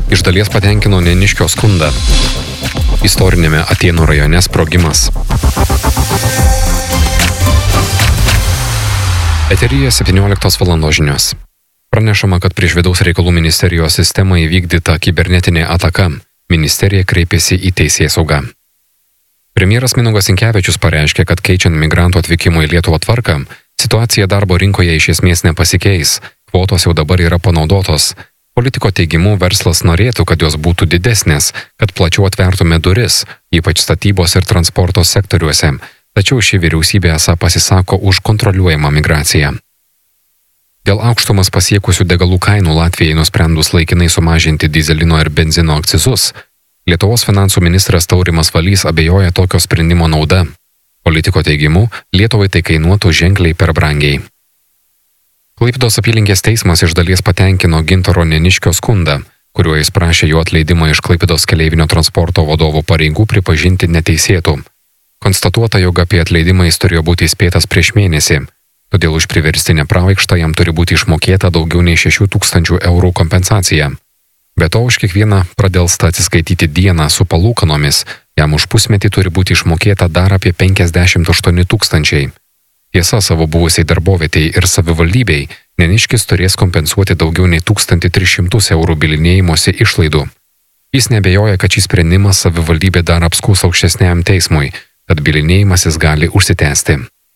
iš dalies patenkino Neniškio skundą. Istorinėme Atėnų rajone sprogimas. Eteryje 17 val. Žinios. Pranešama, kad prieš vidaus reikalų ministerijos sistemą įvykdyta kibernetinė ataka. Ministerija kreipėsi į teisėsaugą. Premjeras Mindaugas Sinkevičius pareiškė, kad keičiant migrantų atvykimo į Lietuvą tvarką, situacija darbo rinkoje iš esmės nepasikeis. Kvotos jau dabar yra panaudotos. Politiko teigimu, verslas norėtų, kad jos būtų didesnės, kad plačiau atvertume duris, ypač statybos ir transporto sektoriuose. Tačiau ši vyriausybė esą pasisako už kontroliuojamą migraciją. Dėl aukštumas pasiekusių degalų kainų Latvijai nusprendus laikinai sumažinti dyzelino ir benzino akcizus, Lietuvos finansų ministras Taurimas Valys abejoja tokio sprendimo nauda. Politiko teigimu, Lietuvai tai kainuotų ženkliai per brangiai. Klaipėdos apylinkės teismas iš dalies patenkino Gintaro Neniškio skundą, kuriuo jis prašė jo atleidimą iš Klaipėdos keleivinio transporto vadovo pareigų pripažinti neteisėtų. Konstatuota, jog apie atleidimą jis turėjo būti įspėtas prieš mėnesį, todėl už priverstinę pravaikštą jam turi būti išmokėta daugiau nei 6 000 eurų kompensacija. Be to, už kiekvieną pradelstą atsiskaityti dieną su palūkanomis, jam už pusmetį turi būti išmokėta dar apie 58 000. Tiesa, savo buvusiai darbovietei ir savivaldybei Neniškis turės kompensuoti daugiau nei 1300 eurų bylinėjimosi išlaidų. Jis neabejoja, kad šį sprendimą savivaldybė dar apskųs aukštesniajam teismui, tad bylinėjimasis gali užsitęsti.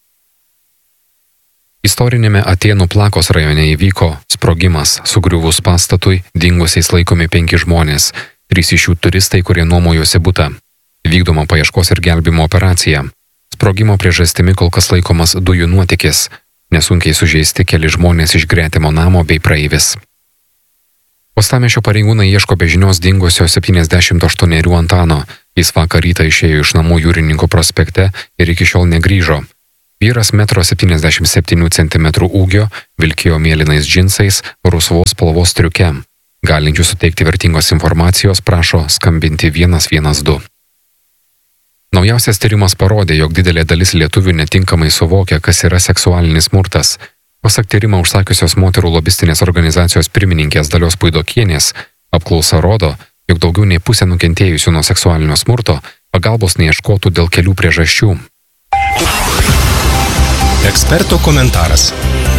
Istorinėme Atėnų Plakos rajone įvyko sprogimas, sugriuvus pastatui, dingusiais laikomi 5 žmonės, 3 iš jų turistai, kurie nuomojosi butą. Vykdoma paieškos ir gelbimo operacija. Sprogimo priežastimi kol kas laikomas dujų nuotėkis, nesunkiai sužeisti keli žmonės iš gretimo namo bei praeivis. Uostamiesčio pareigūnai ieško be žinios dingusio 78 Antano. Jis vakar rytą išėjo iš namų Jūrininkų prospekte ir iki šiol negrįžo. Vyras 1,77 m ūgio, vilkėjo mėlynais džinsais, rusvos spalvos striuke. Galinčių suteikti vertingos informacijos prašo skambinti 112. Naujausias tyrimas parodė, jog didelė dalis lietuvių netinkamai suvokia, kas yra seksualinis smurtas. Pasak tyrimą užsakiusios moterų lobistinės organizacijos pirmininkės Dalios Puidokienės, apklausa rodo, jog daugiau nei pusė nukentėjusių nuo seksualinio smurto pagalbos neieškotų dėl kelių priežasčių. Eksperto komentaras.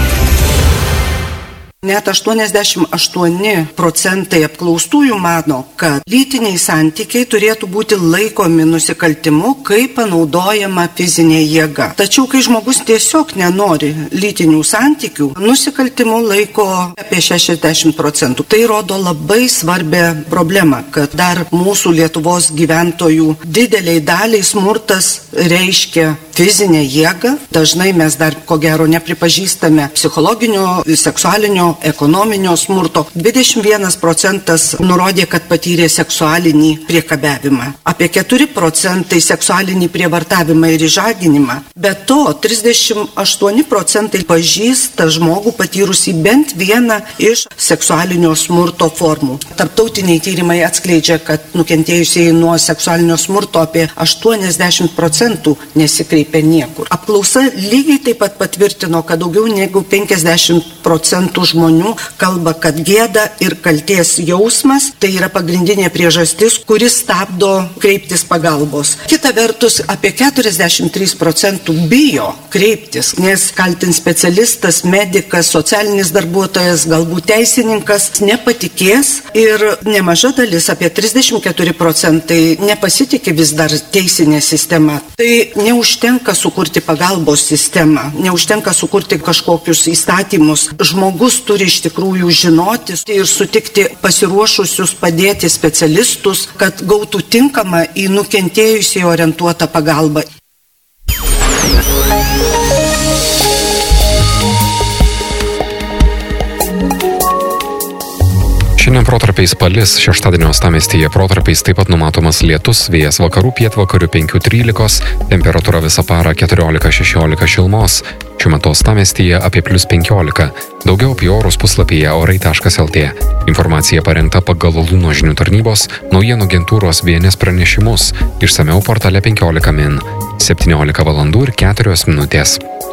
Net 88% apklaustųjų mano, kad lytiniai santykiai turėtų būti laikomi nusikaltimu, kai panaudojama fizinė jėga. Tačiau, kai žmogus tiesiog nenori lytinių santykių, nusikaltimu laiko apie 60%. Tai rodo labai svarbią problemą, kad dar mūsų Lietuvos gyventojų dideliai daliai smurtas reiškia fizinę jėgą. Dažnai mes dar ko gero nepripažįstame psichologinio, seksualinio, ekonominio smurto. 21% nurodė, kad patyrė seksualinį priekabiavimą. Apie 4% seksualinį prievartavimą ir išžaginimą. Be to, 38% pažįsta žmogų patyrusį bent vieną iš seksualinio smurto formų. Tarptautiniai tyrimai atskleidžia, kad nukentėjusieji nuo seksualinio smurto apie 80% nesikreipia niekur. Apklausa lygiai taip pat patvirtino, kad daugiau negu 50% žmonių kalba, kad gėda ir kaltės jausmas tai yra pagrindinė priežastis, kuris stabdo kreiptis pagalbos. Kita vertus, apie 43% bijo kreiptis, nes kaltins specialistas, medikas, socialinis darbuotojas, galbūt teisininkas nepatikės ir nemaža dalis, apie 34% nepasitikė vis dar teisinė sistema. Tai neužtenka sukurti pagalbos sistemą, neužtenka sukurti kažkokius įstatymus. Žmogus turi iš tikrųjų žinoti ir sutikti pasiruošusius padėti specialistus, kad gautų tinkamą į nukentėjusį orientuotą pagalbą. Šiandien protarpiais palis, šeštadienio uostamiestyje protarpiais taip pat numatomas lietus, vėjas vakarų pietvakarių 5-13, temperatūra visą parą 14-16 šilumos. Šiuo metu uostamiestyje apie +15. Daugiau apie orus puslapyje orai.lt. Informacija parengta pagal Luno žinių tarnybos naujienų agentūros BNS pranešimus. Išsamiau portale 15 min. 17 val. ir 4 minutės.